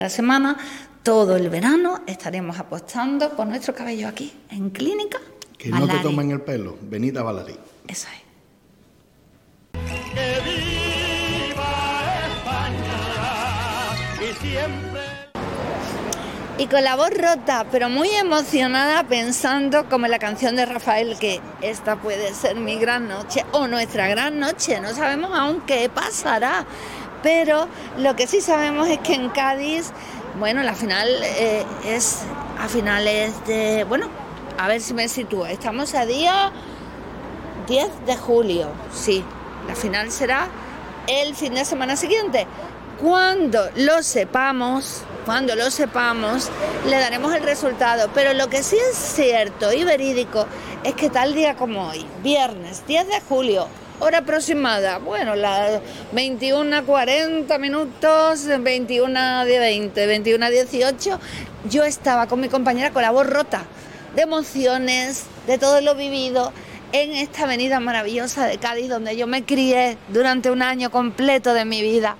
La semana, todo el verano, estaremos apostando por nuestro cabello aquí, en Clínica Que Balari. no te tomen el pelo, venid a Balari. Eso es. ¡Que viva España! Y siempre... Y con la voz rota, pero muy emocionada, pensando como en la canción de Rafael, que esta puede ser mi gran noche o nuestra gran noche. No sabemos aún qué pasará, pero lo que sí sabemos es que en Cádiz, bueno, la final es a finales de... Bueno, a ver si me sitúo. Estamos a día 10 de julio, sí. La final será el fin de semana siguiente. Cuando lo sepamos, le daremos el resultado. Pero lo que sí es cierto y verídico es que tal día como hoy, viernes 10 de julio, hora aproximada, bueno, las 21:40 minutos, 21:20, 21:18, yo estaba con mi compañera con la voz rota, de emociones, de todo lo vivido, en esta avenida maravillosa de Cádiz, donde yo me crié durante un año completo de mi vida.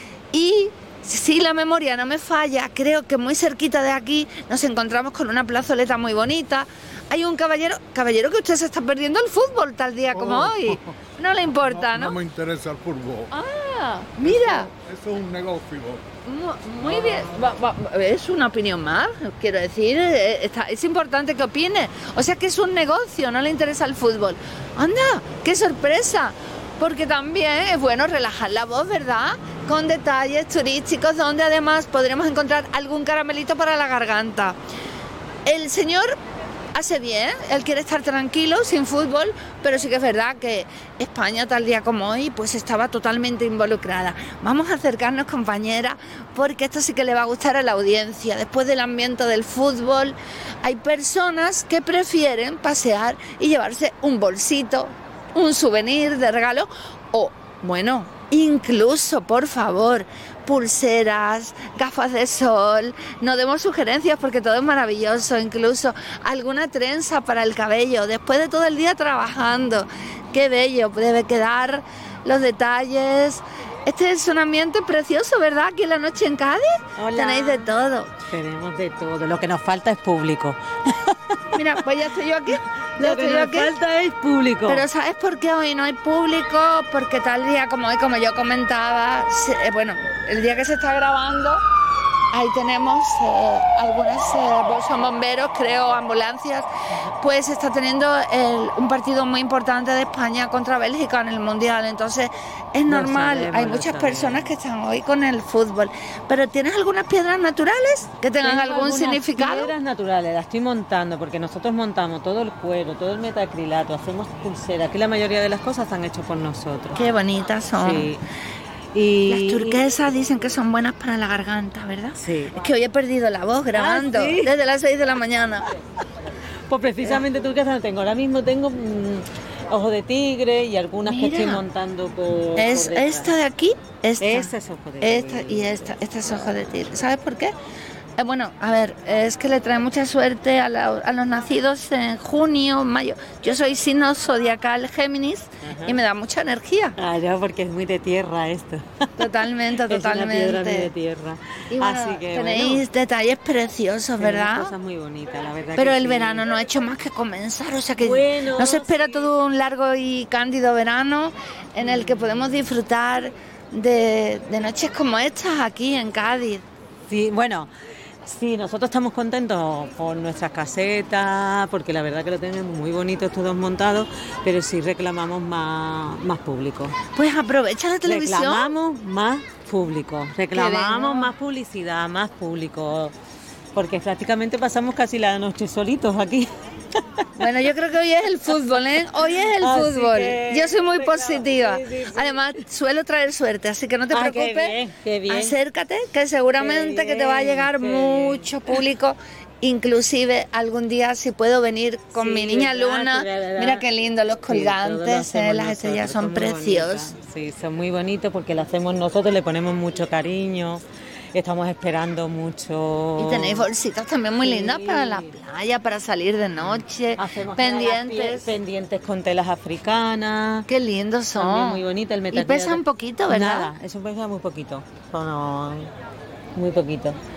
Y si la memoria no me falla, creo que muy cerquita de aquí nos encontramos con una plazoleta muy bonita. Hay un caballero que usted se está perdiendo el fútbol tal día como hoy. No le importa, ¿no? No me interesa el fútbol. Ah, mira. Eso es un negocio. Muy bien. Es una opinión más, quiero decir. Es importante que opine. O sea que es un negocio, no le interesa el fútbol. ¡Anda! ¡Qué sorpresa! Porque también es bueno relajar la voz, ¿verdad? Con detalles turísticos donde además podremos encontrar algún caramelito para la garganta. El señor hace bien, él quiere estar tranquilo, sin fútbol, pero sí que es verdad que España, tal día como hoy, pues estaba totalmente involucrada. Vamos a acercarnos, compañera, porque esto sí que le va a gustar a la audiencia. Después del ambiente del fútbol, hay personas que prefieren pasear y llevarse un bolsito, un souvenir de regalo o, bueno, incluso, por favor, pulseras, gafas de sol. No demos sugerencias porque todo es maravilloso, incluso alguna trenza para el cabello después de todo el día trabajando. Qué bello debe quedar, los detalles. Este es un ambiente precioso, ¿verdad? Aquí en la noche en Cádiz. Hola. Tenéis de todo. Tenemos de todo, lo que nos falta es público. Mira, pues ya estoy yo aquí. Lo que nos falta es público. Pero ¿sabes por qué hoy no hay público? Porque tal día como hoy, como yo comentaba, el día que se está grabando, ahí tenemos algunas son bomberos, creo, ambulancias, pues está teniendo un partido muy importante de España contra Bélgica en el Mundial. Entonces es normal, hay muchas personas que están hoy con el fútbol. Pero ¿tienes algunas piedras naturales que tengan algún significado? Piedras naturales, las estoy montando porque nosotros montamos todo el cuero, todo el metacrilato, hacemos pulseras, aquí la mayoría de las cosas están hechas por nosotros. Qué bonitas son. Sí. Y las turquesas dicen que son buenas para la garganta, ¿verdad? Sí. Es que hoy he perdido la voz grabando ¿Sí? desde las 6 de la mañana. Pues precisamente turquesas no tengo. Ahora mismo tengo ojo de tigre y algunas que estoy montando por ¿Es detrás. esta de aquí? Esta es ojo de tigre. Esta y esta es ojo de tigre. ¿Sabes por qué? Bueno, a ver, es que le trae mucha suerte a los nacidos en junio, mayo. Yo soy signo zodiacal Géminis. Ajá. Y me da mucha energía. Ah, ya, porque es muy de tierra esto. Totalmente. Es una piedra muy de tierra. Y bueno, así que tenéis detalles preciosos, ¿verdad? Cosas muy bonitas, la verdad. Pero que el sí. verano no ha hecho más que comenzar, o sea que no se espera todo un largo y cándido verano en el que podemos disfrutar de noches como estas aquí en Cádiz. Sí, bueno. Sí, nosotros estamos contentos por nuestras casetas, porque la verdad que lo tenemos muy bonitos todos montados, pero sí reclamamos más público. Pues aprovecha la televisión. Reclamamos más público, reclamamos más publicidad, más público, porque prácticamente pasamos casi la noche solitos aquí. Bueno, yo creo que hoy es el fútbol, ¿eh? Hoy es el fútbol. Yo soy muy positiva. Sí. Además, suelo traer suerte, así que no te preocupes. Qué bien. Acércate, que seguramente que te va a llegar mucho público. Inclusive algún día si puedo venir con mi niña Luna. Mira qué lindo los colgantes, las estrellas son preciosos. Sí, son muy bonitos porque lo hacemos nosotros, le ponemos mucho cariño. Estamos esperando mucho. Y tenéis bolsitas también muy lindas para la playa, para salir de noche. Hacemos pendientes con telas africanas. Qué lindos son. También muy bonita el metacrilato. Y pesa un poquito, ¿verdad? Nada, eso pesa muy poquito. Son muy poquito.